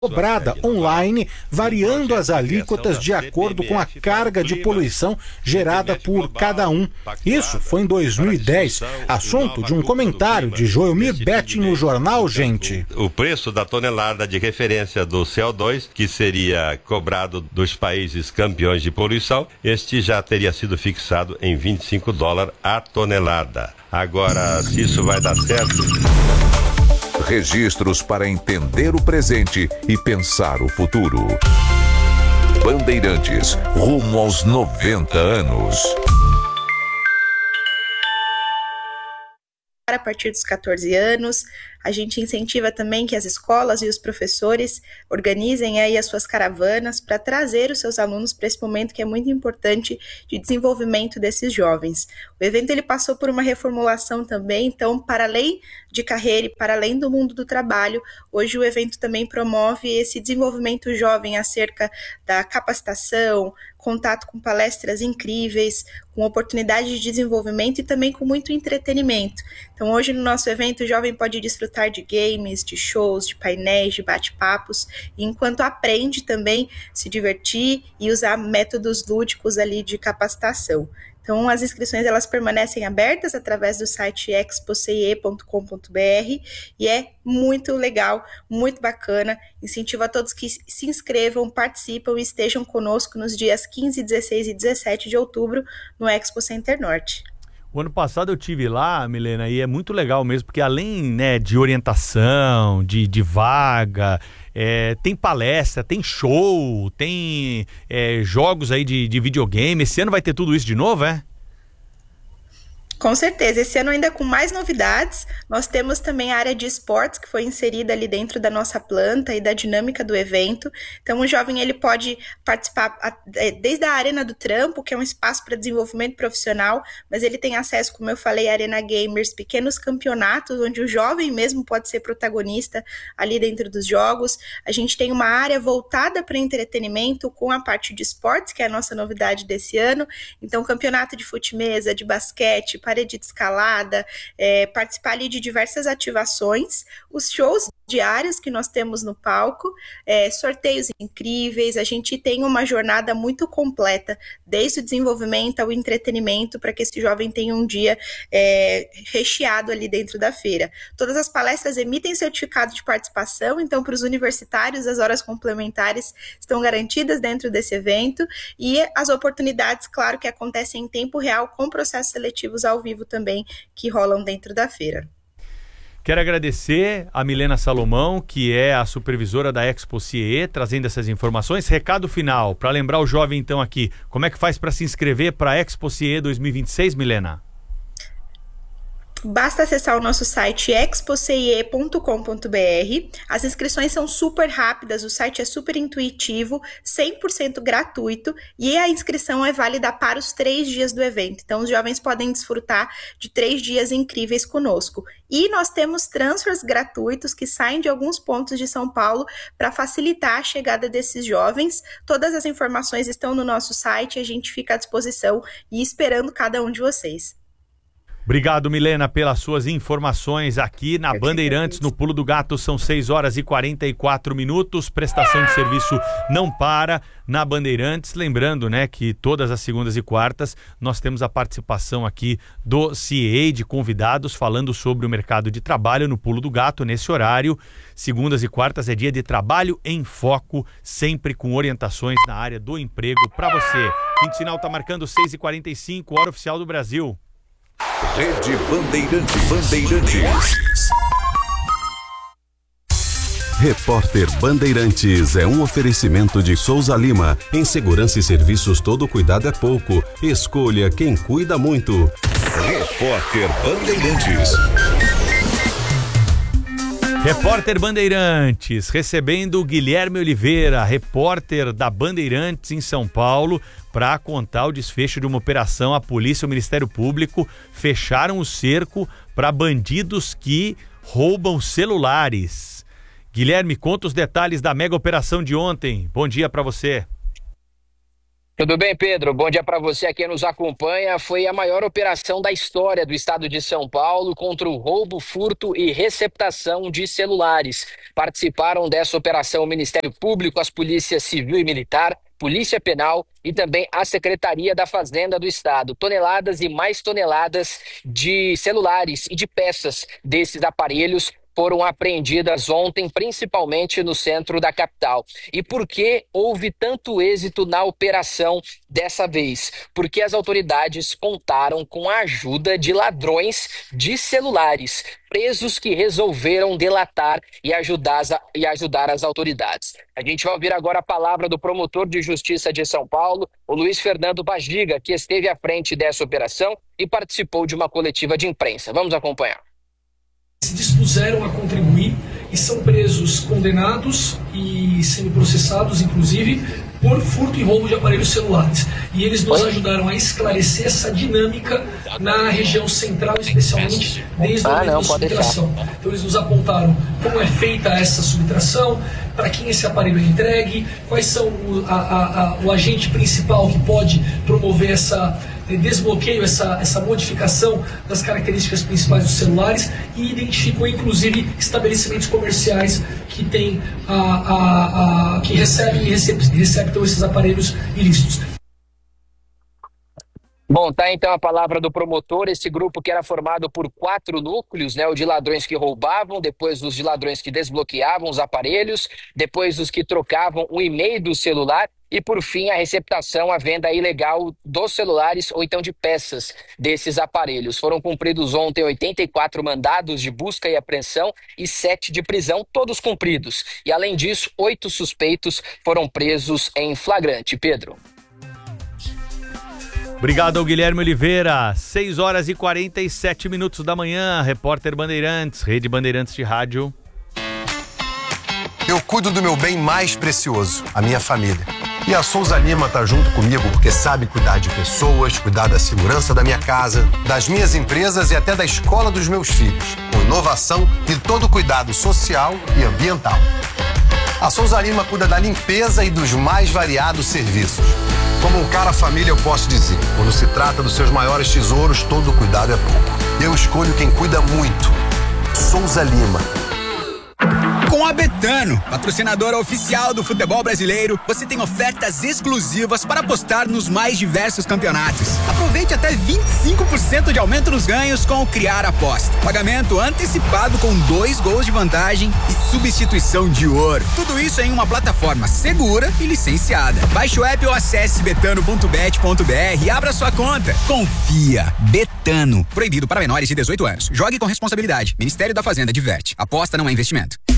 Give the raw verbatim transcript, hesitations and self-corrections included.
cobrada online, variando as alíquotas de acordo com a carga de poluição gerada por cada um. Isso foi em dois mil e dez, assunto de um comentário de Joelmir Betting no jornal Gente. O preço da tonelada de referência do C O dois, que seria cobrado dos países campeões de poluição, este já teria sido fixado em vinte e cinco dólares a tonelada. Agora, se isso vai dar certo... Registros para entender o presente e pensar o futuro. Bandeirantes, rumo aos noventa anos. A partir dos catorze anos, a gente incentiva também que as escolas e os professores organizem aí as suas caravanas para trazer os seus alunos para esse momento que é muito importante de desenvolvimento desses jovens. O evento ele passou por uma reformulação também, então, para além de carreira e para além do mundo do trabalho, hoje o evento também promove esse desenvolvimento jovem acerca da capacitação, contato com palestras incríveis, com oportunidades de desenvolvimento e também com muito entretenimento. Então, hoje no nosso evento, o jovem pode desfrutar de games, de shows, de painéis, de bate-papos, e enquanto aprende também se divertir e usar métodos lúdicos ali de capacitação. Então, as inscrições elas permanecem abertas através do site expo c i e ponto com ponto b r e é muito legal, muito bacana. Incentivo a todos que se inscrevam, participam e estejam conosco nos dias quinze, dezesseis e dezessete de outubro no Expo Center Norte. O ano passado eu tive lá, Milena, e é muito legal mesmo, porque além, né, de orientação, de, de vaga, é, tem palestra, tem show, tem é, jogos aí de, de videogame. Esse ano vai ter tudo isso de novo, é? Com certeza, esse ano ainda com mais novidades, nós temos também a área de esportes que foi inserida ali dentro da nossa planta e da dinâmica do evento. Então o jovem ele pode participar desde a Arena do Trampo, que é um espaço para desenvolvimento profissional, mas ele tem acesso, como eu falei, à Arena Gamers, pequenos campeonatos, onde o jovem mesmo pode ser protagonista ali dentro dos jogos. A gente tem uma área voltada para entretenimento com a parte de esportes, que é a nossa novidade desse ano. Então campeonato de fute-mesa, de basquete, parede de escalada, é, participar ali de diversas ativações, os shows diários que nós temos no palco, é, sorteios incríveis, a gente tem uma jornada muito completa, desde o desenvolvimento ao entretenimento, para que esse jovem tenha um dia é, recheado ali dentro da feira. Todas as palestras emitem certificado de participação, então para os universitários as horas complementares estão garantidas dentro desse evento, e as oportunidades, claro, que acontecem em tempo real com processos seletivos ao vivo também, que rolam dentro da feira. Quero agradecer a Milena Salomão, que é a supervisora da Expo C I E, trazendo essas informações. Recado final, para lembrar o jovem então aqui, como é que faz para se inscrever para a Expo C I E dois mil e vinte e seis, Milena? Basta acessar o nosso site expo c i e ponto com ponto b r. As inscrições são super rápidas, o site é super intuitivo, cem por cento gratuito e a inscrição é válida para os três dias do evento. Então, os jovens podem desfrutar de três dias incríveis conosco. E nós temos transfers gratuitos que saem de alguns pontos de São Paulo para facilitar a chegada desses jovens. Todas as informações estão no nosso site, a gente fica à disposição e esperando cada um de vocês. Obrigado, Milena, pelas suas informações aqui na Bandeirantes, no Pulo do Gato. São seis horas e quarenta e quatro minutos, prestação de serviço não para na Bandeirantes. Lembrando, né, que todas as segundas e quartas nós temos a participação aqui do C I E, de convidados falando sobre o mercado de trabalho no Pulo do Gato nesse horário. Segundas e quartas é dia de trabalho em foco, sempre com orientações na área do emprego para você. Quinto sinal está marcando seis e quarenta e cinco, hora oficial do Brasil. Rede Bandeirantes. Bandeirantes. Repórter Bandeirantes é um oferecimento de Souza Lima. Em segurança e serviços, todo cuidado é pouco. Escolha quem cuida muito. Repórter Bandeirantes. Repórter Bandeirantes, recebendo Guilherme Oliveira, repórter da Bandeirantes em São Paulo, para contar o desfecho de uma operação. A polícia e o Ministério Público fecharam o cerco para bandidos que roubam celulares. Guilherme, conta os detalhes da mega operação de ontem. Bom dia para você. Tudo bem, Pedro? Bom dia para você aqui que nos acompanha. Foi a maior operação da história do estado de São Paulo contra o roubo, furto e receptação de celulares. Participaram dessa operação o Ministério Público, as polícias civil e militar, Polícia Penal e também a Secretaria da Fazenda do Estado. Toneladas e mais toneladas de celulares e de peças desses aparelhos foram apreendidas ontem, principalmente no centro da capital. E por que houve tanto êxito na operação dessa vez? Porque as autoridades contaram com a ajuda de ladrões de celulares, presos que resolveram delatar e ajudar, e ajudar as autoridades. A gente vai ouvir agora a palavra do promotor de justiça de São Paulo, o Luiz Fernando Bagiga, que esteve à frente dessa operação e participou de uma coletiva de imprensa. Vamos acompanhar. Se dispuseram a contribuir e são presos, condenados e semi-processados, inclusive, por furto e roubo de aparelhos celulares. E eles nos ajudaram a esclarecer essa dinâmica na região central, especialmente desde o momento da subtração. Então eles nos apontaram como é feita essa subtração, para quem esse aparelho é entregue, quais são o, a, a, a, o agente principal que pode promover essa desbloqueio, essa, essa modificação das características principais dos celulares, e identificou inclusive estabelecimentos comerciais que tem a, a, a, que recebem e receptam esses aparelhos ilícitos. Bom, tá então a palavra do promotor. Esse grupo que era formado por quatro núcleos, né? O de ladrões que roubavam, depois os de ladrões que desbloqueavam os aparelhos, depois os que trocavam o e-mail do celular e, por fim, a receptação, a venda ilegal dos celulares ou então de peças desses aparelhos. Foram cumpridos ontem oitenta e quatro mandados de busca e apreensão e sete de prisão, todos cumpridos. E, além disso, oito suspeitos foram presos em flagrante. Pedro. Obrigado ao Guilherme Oliveira. seis horas e quarenta e sete minutos da manhã. Repórter Bandeirantes, Rede Bandeirantes de Rádio. Eu cuido do meu bem mais precioso, a minha família. E a Souza Lima tá junto comigo porque sabe cuidar de pessoas, cuidar da segurança da minha casa, das minhas empresas e até da escola dos meus filhos, com inovação e todo o cuidado social e ambiental. A Souza Lima cuida da limpeza e dos mais variados serviços. Como um cara família, eu posso dizer, quando se trata dos seus maiores tesouros, todo cuidado é pouco. Eu escolho quem cuida muito. Souza Lima. Com a Betano, patrocinadora oficial do futebol brasileiro, você tem ofertas exclusivas para apostar nos mais diversos campeonatos. Aproveite até vinte e cinco por cento de aumento nos ganhos com o Criar Aposta. Pagamento antecipado com dois gols de vantagem e substituição de ouro. Tudo isso em uma plataforma segura e licenciada. Baixe o app ou acesse betano ponto bet ponto br e abra sua conta. Confia. Betano. Proibido para menores de dezoito anos. Jogue com responsabilidade. Ministério da Fazenda diverte. Aposta não é investimento.